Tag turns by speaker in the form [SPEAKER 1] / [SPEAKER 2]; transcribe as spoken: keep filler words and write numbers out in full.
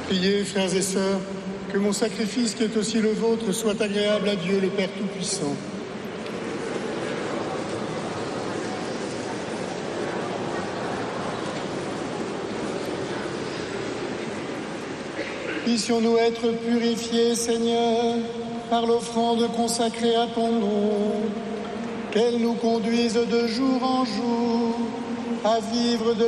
[SPEAKER 1] Priez, frères et sœurs, que mon sacrifice, qui est aussi le vôtre, soit agréable à Dieu le Père Tout-Puissant. Puissions-nous être purifiés, Seigneur, par l'offrande consacrée à ton nom, qu'elle nous conduise de jour en jour à vivre de